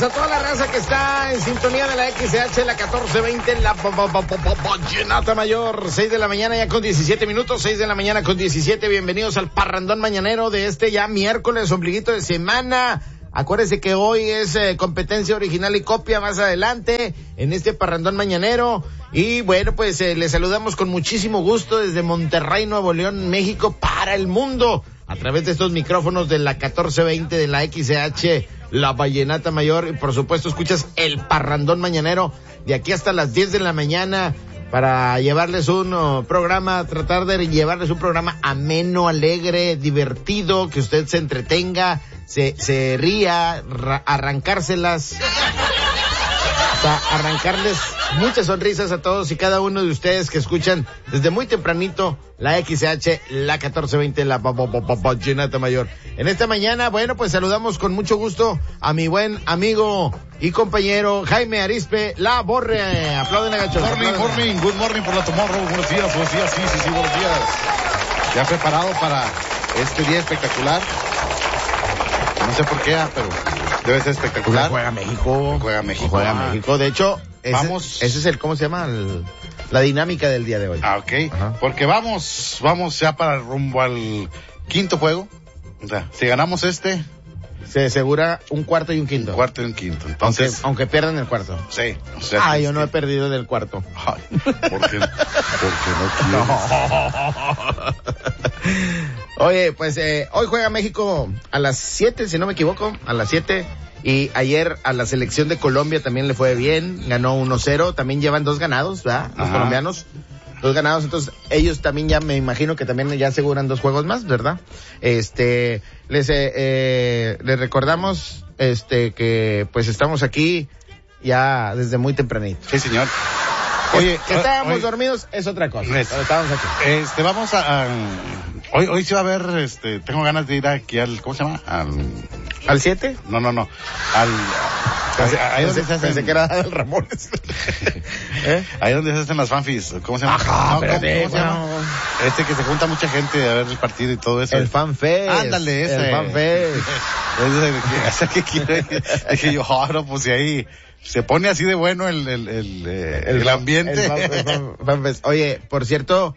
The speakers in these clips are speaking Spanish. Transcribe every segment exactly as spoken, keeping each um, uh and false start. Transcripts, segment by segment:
a toda la raza que está en sintonía de la X C H, la catorce veinte, la Vallenata Mayor. seis de la mañana ya con diecisiete minutos, seis de la mañana con diecisiete. Bienvenidos al parrandón mañanero de este ya miércoles, ombliguito de semana. Acuérdense que hoy es eh, competencia original y copia más adelante en este parrandón mañanero. Y bueno, pues eh, les saludamos con muchísimo gusto desde Monterrey, Nuevo León, México, para el mundo, a través de estos micrófonos de la catorce veinte de la X C H, la Vallenata Mayor. Y por supuesto escuchas el parrandón mañanero de aquí hasta las diez de la mañana para llevarles un uh, programa, tratar de llevarles un programa ameno, alegre, divertido, que usted se entretenga, se, se ría, ra- arrancárselas, o sea, arrancarles muchas sonrisas a todos y cada uno de ustedes que escuchan desde muy tempranito la X C H, la catorce veinte, la Vallenata Mayor. En esta mañana, bueno, pues saludamos con mucho gusto a mi buen amigo y compañero Jaime Arispe, la Borre. Aplauden a Gacho. Morning, morning, good morning por la Tomorrow. Buenos días, buenos días, sí, sí, sí, buenos días. Ya preparado para este día espectacular. No sé por qué, pero debe ser espectacular. Juega México. Juega México. Juega Ah. México. De hecho, ese, Vamos. ese es el, ¿cómo se llama? El, la dinámica del día de hoy. Ah, ok. Ajá. Porque vamos, vamos ya para rumbo al quinto juego. O sea, si ganamos este, Se asegura un cuarto y un quinto. un cuarto y un quinto. Aunque, Entonces, aunque pierdan el cuarto. sí. O sea, Ah, que yo es no he que- perdido del cuarto. Ay, ¿por qué? Porque no quieres. Oye, pues eh, hoy juega México a las siete, si no me equivoco, a las siete. Y ayer a la selección de Colombia también le fue bien, ganó uno cero, también llevan dos ganados, ¿verdad? Los Ajá. colombianos, dos ganados, entonces ellos también ya me imagino que también ya aseguran dos juegos más, ¿verdad? Este, les, eh, eh, les recordamos, este, que pues estamos aquí ya desde muy tempranito. Sí, señor. Oye, que estábamos hoy- dormidos es otra cosa, Es- pero estábamos aquí. Este, vamos a, a- hoy, hoy sí va a haber, este, tengo ganas de ir aquí al, ¿cómo se llama? Al, ¿Al siete? no, no, no, al, Pensé, ahí, ahí donde pensé- se hacen, pensé que era el Ramones. ¿Eh? ahí donde se hacen las fanfis, ¿cómo se llama? Ajá, No, ¿cómo- espérate, cómo se llama? bueno. Este que se junta mucha gente a ver el partido y todo eso. El FanFest. Ándale, ese. El FanFest. Ese que- ese que quiero ir. Dije yo, ah, no, pues si ahí se pone así de bueno el, el, el, eh, el ambiente. El fan- el fan- FanFest. Oye, por cierto,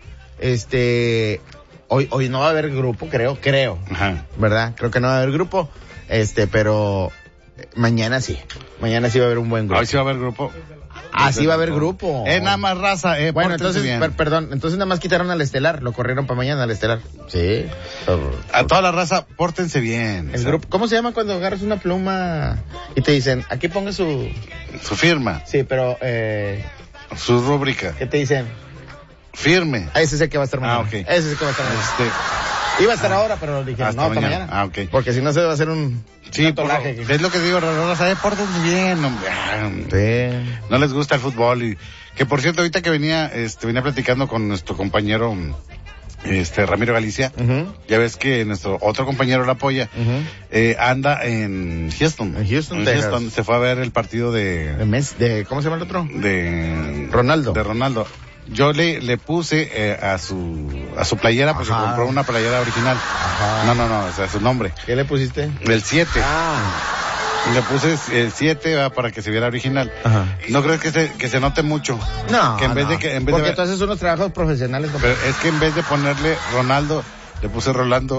este, hoy, hoy no va a haber grupo, creo, creo, Ajá. ¿verdad? Creo que no va a haber grupo, este, pero eh, mañana sí, mañana sí va a haber un buen grupo. Hoy sí va a haber grupo. Ah, sí va a haber grupo. Eh, nada más raza, eh, Bueno, pórtense entonces, bien. per- perdón, entonces nada más quitaron al Estelar, lo corrieron para mañana al Estelar. Sí. A toda la raza, pórtense bien. El o sea, grupo, ¿cómo se llama cuando agarras una pluma y te dicen, aquí ponga su, Su firma, sí, pero, eh, su rúbrica, ¿qué te dicen? firme. Ah, ese es el que va a estar mañana. Ah, ok. Ese es el que va a estar mañana. Este, Iba a estar ahora, pero dijeron, hasta no, hasta mañana. mañana. Ah, ok. Porque si no se va a hacer un, sí, un por atolaje favor, aquí. es lo que digo, raza, eh, pórtense bien, hombre. Ah, Sí. No les gusta el fútbol y que por cierto ahorita que venía este venía platicando con nuestro compañero este Ramiro Galicia, Ujú, ya ves que nuestro otro compañero la apoya, ujú. eh, anda en Houston. En Houston, Texas. se fue a ver el partido De de Messi, de, ¿cómo se llama el otro? de Ronaldo. de Ronaldo. Yo le le puse eh, a su a su playera porque Ajá. compró una playera original. Ajá. No, no, no, o sea, su nombre. ¿Qué le pusiste? El siete. Ah. Le puse el siete para que se viera original. Ajá. No creo que se que se note mucho. No, Que en vez no. de que en vez Porque de tú haces unos trabajos profesionales. Pero es que en vez de ponerle Ronaldo, le puse Rolando.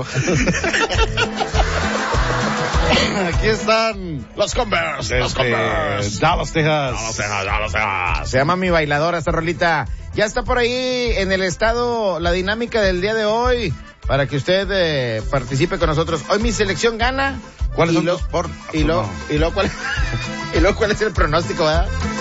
Aquí están Los Converse, los desde Converse. Dallas, Texas. Se llama Mi Bailadora esta rolita. Ya está por ahí en el estado la dinámica del día de hoy para que usted eh, participe con nosotros. Hoy mi selección gana. ¿Cuáles Y son lo- los por? Y luego, No. y luego, ¿cuál, y luego, ¿cuál es el pronóstico, verdad?